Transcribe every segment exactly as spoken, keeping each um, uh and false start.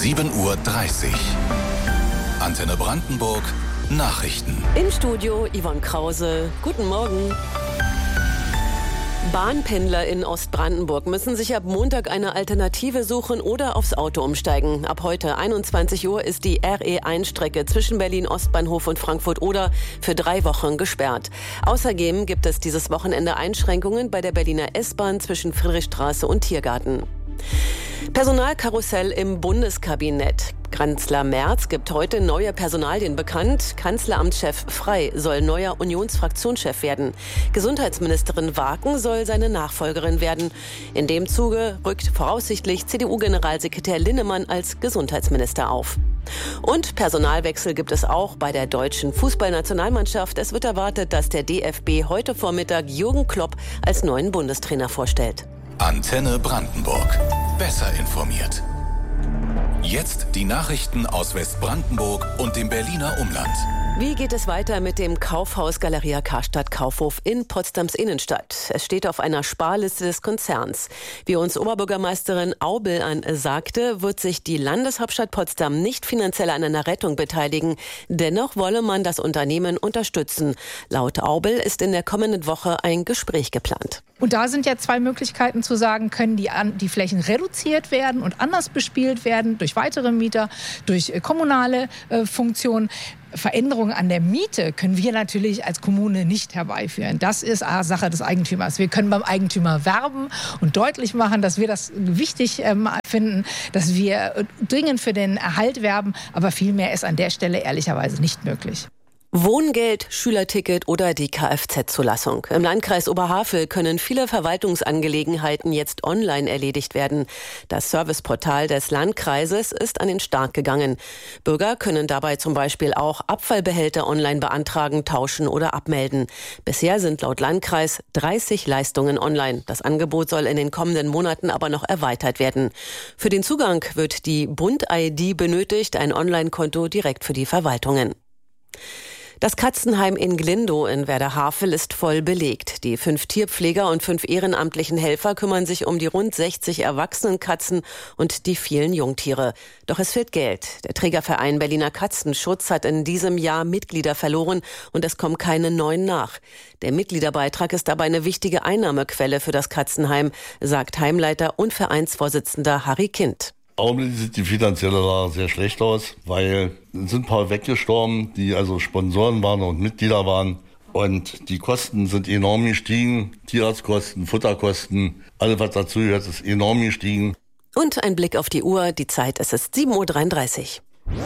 sieben Uhr dreißig. Antenne Brandenburg Nachrichten. Im Studio Yvonne Krause. Guten Morgen. Bahnpendler in Ostbrandenburg müssen sich ab Montag eine Alternative suchen oder aufs Auto umsteigen. Ab heute einundzwanzig Uhr ist die R E eins Strecke zwischen Berlin-Ostbahnhof und Frankfurt-Oder für drei Wochen gesperrt. Außerdem gibt es dieses Wochenende Einschränkungen bei der Berliner S-Bahn zwischen Friedrichstraße und Tiergarten. Personalkarussell im Bundeskabinett. Kanzler Merz gibt heute neue Personalien bekannt. Kanzleramtschef Frey soll neuer Unionsfraktionschef werden. Gesundheitsministerin Waken soll seine Nachfolgerin werden. In dem Zuge rückt voraussichtlich C D U-Generalsekretär Linnemann als Gesundheitsminister auf. Und Personalwechsel gibt es auch bei der deutschen Fußballnationalmannschaft. Es wird erwartet, dass der D F B heute Vormittag Jürgen Klopp als neuen Bundestrainer vorstellt. Antenne Brandenburg. Besser informiert. Jetzt die Nachrichten aus Westbrandenburg und dem Berliner Umland. Wie geht es weiter mit dem Kaufhaus Galeria Karstadt Kaufhof in Potsdams Innenstadt? Es steht auf einer Sparliste des Konzerns. Wie uns Oberbürgermeisterin Aubel an sagte, wird sich die Landeshauptstadt Potsdam nicht finanziell an einer Rettung beteiligen. Dennoch wolle man das Unternehmen unterstützen. Laut Aubel ist in der kommenden Woche ein Gespräch geplant. Und da sind ja zwei Möglichkeiten zu sagen, können die, die Flächen reduziert werden und anders bespielt werden durch weitere Mieter, durch kommunale äh, Funktionen. Veränderungen an der Miete können wir natürlich als Kommune nicht herbeiführen. Das ist Sache des Eigentümers. Wir können beim Eigentümer werben und deutlich machen, dass wir das wichtig ähm, finden, dass wir dringend für den Erhalt werben. Aber viel mehr ist an der Stelle ehrlicherweise nicht möglich. Wohngeld, Schülerticket oder die Kfz-Zulassung. Im Landkreis Oberhavel können viele Verwaltungsangelegenheiten jetzt online erledigt werden. Das Serviceportal des Landkreises ist an den Start gegangen. Bürger können dabei zum Beispiel auch Abfallbehälter online beantragen, tauschen oder abmelden. Bisher sind laut Landkreis dreißig Leistungen online. Das Angebot soll in den kommenden Monaten aber noch erweitert werden. Für den Zugang wird die Bund-I D benötigt, ein Online-Konto direkt für die Verwaltungen. Das Katzenheim in Glindow in Werder-Havel ist voll belegt. Die fünf Tierpfleger und fünf ehrenamtlichen Helfer kümmern sich um die rund sechzig erwachsenen Katzen und die vielen Jungtiere. Doch es fehlt Geld. Der Trägerverein Berliner Katzenschutz hat in diesem Jahr Mitglieder verloren und es kommen keine neuen nach. Der Mitgliederbeitrag ist dabei eine wichtige Einnahmequelle für das Katzenheim, sagt Heimleiter und Vereinsvorsitzender Harry Kind. Augenblicklich sieht die finanzielle Lage sehr schlecht aus, weil es sind ein paar weggestorben, die also Sponsoren waren und Mitglieder waren. Und die Kosten sind enorm gestiegen. Tierarztkosten, Futterkosten, alles was dazu gehört, ist enorm gestiegen. Und ein Blick auf die Uhr. Die Zeit, es ist sieben Uhr dreiunddreißig.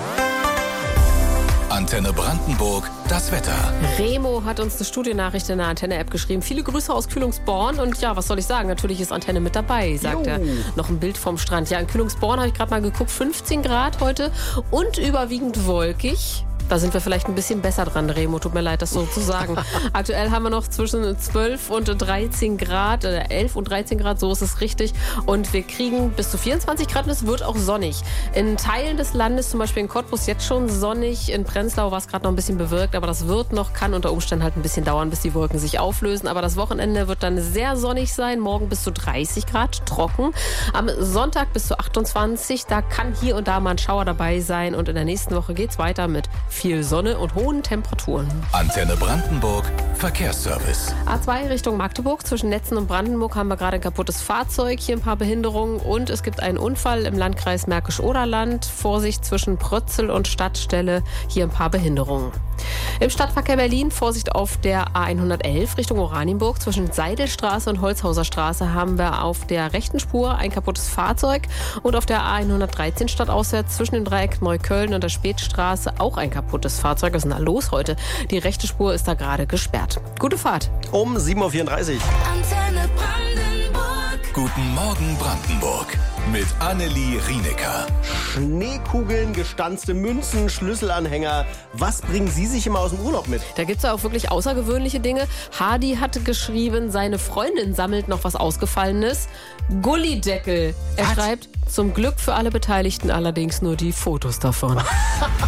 Antenne Brandenburg, das Wetter. Remo hat uns eine Studiennachricht in der Antenne-App geschrieben. Viele Grüße aus Kühlungsborn. Und ja, was soll ich sagen? Natürlich ist Antenne mit dabei, sagt jo. er. Noch ein Bild vom Strand. Ja, in Kühlungsborn habe ich gerade mal geguckt. fünfzehn Grad heute und überwiegend wolkig. Da sind wir vielleicht ein bisschen besser dran, Remo. Tut mir leid, das so zu sagen. Aktuell haben wir noch zwischen zwölf und dreizehn Grad, äh, elf und dreizehn Grad, so ist es richtig. Und wir kriegen bis zu vierundzwanzig Grad und es wird auch sonnig. In Teilen des Landes, zum Beispiel in Cottbus, jetzt schon sonnig. In Prenzlau war es gerade noch ein bisschen bewölkt, aber das wird noch, kann unter Umständen halt ein bisschen dauern, bis die Wolken sich auflösen. Aber das Wochenende wird dann sehr sonnig sein. Morgen bis zu dreißig Grad, trocken. Am Sonntag bis zu achtundzwanzig. Da kann hier und da mal ein Schauer dabei sein. Und in der nächsten Woche geht's weiter mit viel Sonne und hohen Temperaturen. Antenne Brandenburg, Verkehrsservice. A zwei Richtung Magdeburg, zwischen Netzen und Brandenburg haben wir gerade ein kaputtes Fahrzeug, hier ein paar Behinderungen und es gibt einen Unfall im Landkreis Märkisch-Oderland. Vorsicht zwischen Prötzel und Stadtstelle, hier ein paar Behinderungen. Im Stadtverkehr Berlin Vorsicht auf der A hundertelf Richtung Oranienburg. Zwischen Seidelstraße und Holzhauser Straße haben wir auf der rechten Spur ein kaputtes Fahrzeug und auf der A hundertdreizehn stadtauswärts zwischen dem Dreieck Neukölln und der Spätstraße auch ein kaputtes Fahrzeug. Was ist denn da los heute? Die rechte Spur ist da gerade gesperrt. Gute Fahrt. Um sieben Uhr vierunddreißig. Antenne Brandenburg. Guten Morgen Brandenburg. Mit Annelie Rienecker. Schneekugeln, gestanzte Münzen, Schlüsselanhänger. Was bringen Sie sich immer aus dem Urlaub mit? Da gibt es ja auch wirklich außergewöhnliche Dinge. Hardy hatte geschrieben, seine Freundin sammelt noch was Ausgefallenes. Gullideckel. Er was? schreibt, zum Glück für alle Beteiligten allerdings nur die Fotos davon.